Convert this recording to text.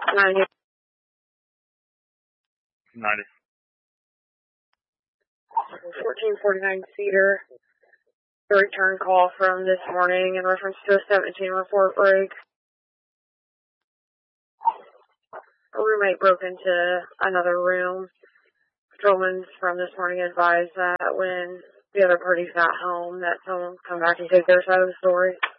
90. 90. 1449 Cedar. The return call from this morning in reference to a 17 report break. A roommate broke into another room. Patrolmen from this morning advised that when the other parties got home that someone would come back and take their side of the story.